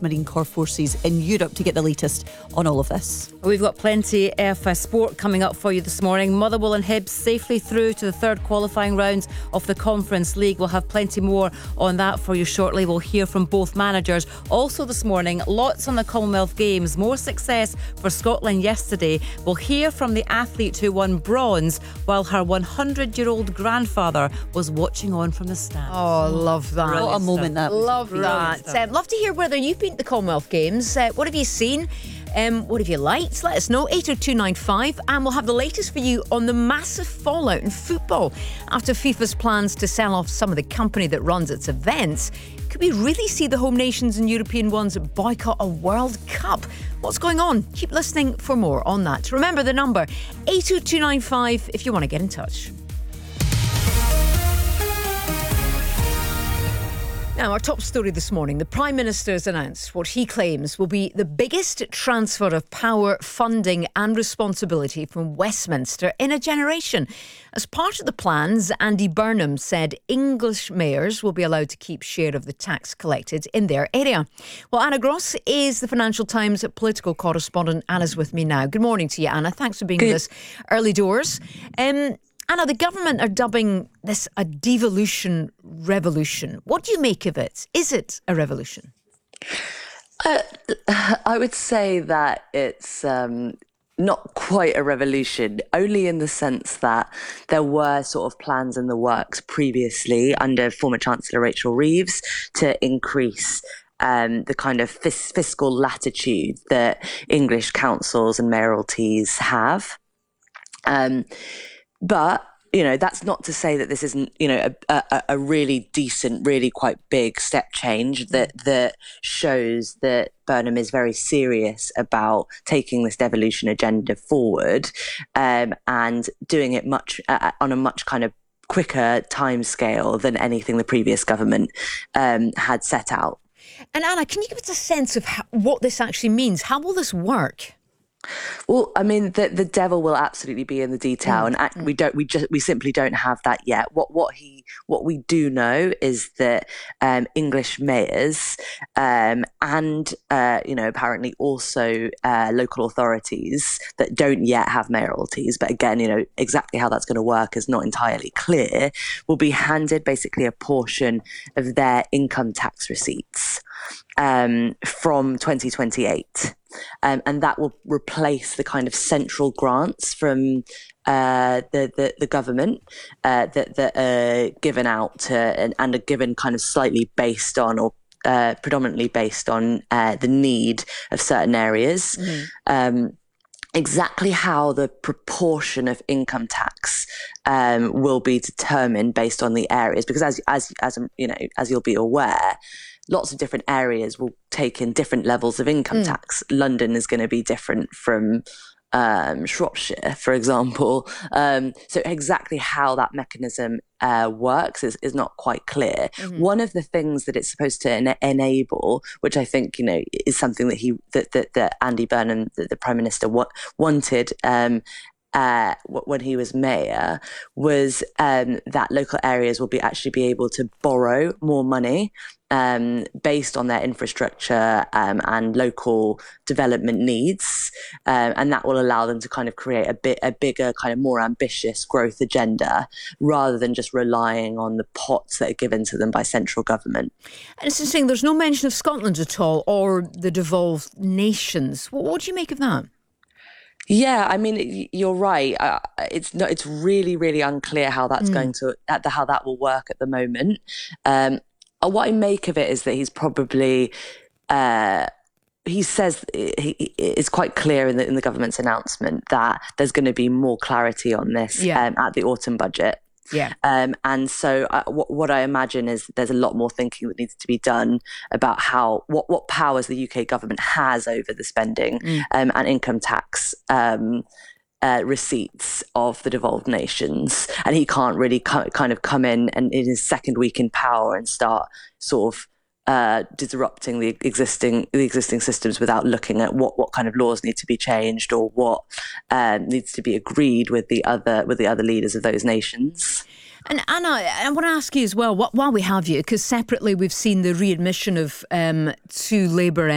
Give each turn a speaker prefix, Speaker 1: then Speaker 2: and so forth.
Speaker 1: Marine Corps forces in Europe to get the latest on all of this.
Speaker 2: We've got plenty of sport coming up for you this morning. Motherwell and Hibs safely through to the third qualifying round of the Conference League. We'll have plenty more on that for you shortly. We'll hear from both managers. Also this morning, lots on the Commonwealth Games. More success for Scotland yesterday. We'll hear from the athlete who won bronze while her 100-year-old grandfather was watching on from the stands.
Speaker 3: Oh, love that.
Speaker 1: What a moment that was.
Speaker 3: Love that. Love to hear whether you've been to the Commonwealth Games. What have you seen? What have you liked? Let us know, 80295, and we'll have the latest for you on the massive fallout in football after FIFA's plans to sell off some of the company that runs its events. Could we really see the home nations and European ones boycott a World Cup? What's going on? Keep listening for more on that. Remember the number, 80295, if you want to get in touch. Now, our top story this morning, the Prime Minister has announced what he claims will be the biggest transfer of power, funding and responsibility from Westminster in a generation. As part of the plans, Andy Burnham said English mayors will be allowed to keep share of the tax collected in their area. Well, Anna Gross is the Financial Times political correspondent. Anna's with me now. Good morning to you, Anna. Thanks for being with us early doors. Anna, the government are dubbing this a devolution revolution. What do you make of it? Is it a revolution?
Speaker 4: I would say that it's not quite a revolution, only in the sense that there were sort of plans in the works previously under former Chancellor Rachel Reeves to increase the kind of fiscal latitude that English councils and mayoralties have. But, that's not to say that this isn't, a really decent, really quite big step change that shows that Burnham is very serious about taking this devolution agenda forward and doing it on a much kind of quicker timescale than anything the previous government had set out.
Speaker 3: And Anna, can you give us a sense of what this actually means? How will this work?
Speaker 4: Well, I mean, the devil will absolutely be in the detail, and we simply don't have that yet. What we do know is that English mayors and apparently also local authorities that don't yet have mayoralties, but again, exactly how that's going to work is not entirely clear, will be handed basically a portion of their income tax receipts from 2028. And that will replace the kind of central grants from the government that are given out to and are given kind of slightly based on or predominantly based on the need of certain areas. Exactly how the proportion of income tax will be determined based on the areas, because as you'll be aware, lots of different areas will take in different levels of income tax. London is going to be different from Shropshire, for example. So exactly how that mechanism works is not quite clear. One of the things that it's supposed to enable, which I think is something that Andy Burnham, the Prime Minister, wanted when he was mayor, was that local areas will actually be able to borrow more money based on their infrastructure and local development needs, and that will allow them to kind of create a bigger, kind of more ambitious growth agenda, rather than just relying on the pots that are given to them by central government.
Speaker 3: And it's interesting, there's no mention of Scotland at all, or the devolved nations. What do you make of that?
Speaker 4: Yeah, I mean, you're right. It's really, really unclear how that's how that will work at the moment. What I make of it is that he's probably, he says it's quite clear in the government's announcement that there's going to be more clarity on this at the autumn budget.
Speaker 3: Yeah.
Speaker 4: And so what I imagine is there's a lot more thinking that needs to be done about what powers the UK government has over the spending and income tax receipts of the devolved nations. And he can't really kind of come in and in his second week in power and start sort of disrupting the existing systems without looking at what kind of laws need to be changed or what needs to be agreed with the other leaders of those nations.
Speaker 3: And Anna, I want to ask you as well, while we have you, because separately we've seen the readmission of two Labour